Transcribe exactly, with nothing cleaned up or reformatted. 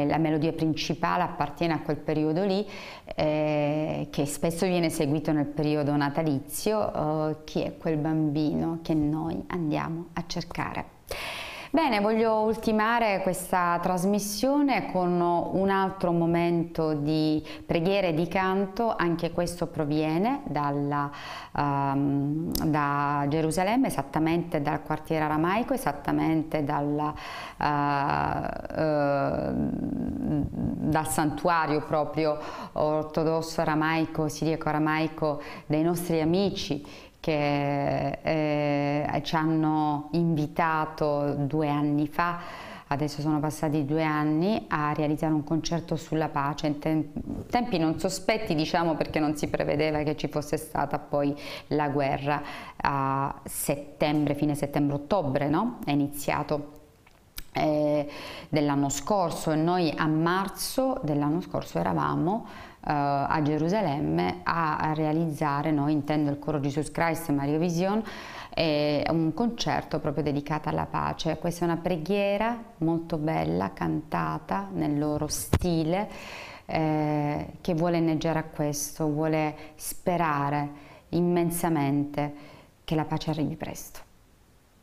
la melodia principale appartiene a quel periodo lì, eh, che spesso viene seguito nel periodo natalizio. Eh, chi è quel bambino che noi andiamo a cercare? Bene, voglio ultimare questa trasmissione con un altro momento di preghiera e di canto. Anche questo proviene dalla, um, da Gerusalemme, esattamente dal quartiere aramaico, esattamente dalla, uh, uh, dal santuario proprio ortodosso aramaico, siriaco aramaico dei nostri amici, che eh, ci hanno invitato due anni fa, adesso sono passati due anni, a realizzare un concerto sulla pace, in te tempi non sospetti, diciamo, perché non si prevedeva che ci fosse stata poi la guerra a settembre, fine settembre-ottobre, no? È iniziato eh, dell'anno scorso, e noi a marzo dell'anno scorso eravamo Uh, a Gerusalemme a, a realizzare, noi intendo il coro Jesus Christ Maria Vision, eh, un concerto proprio dedicato alla pace. Questa è una preghiera molto bella, cantata nel loro stile, eh, che vuole inneggiare a questo, vuole sperare immensamente che la pace arrivi presto.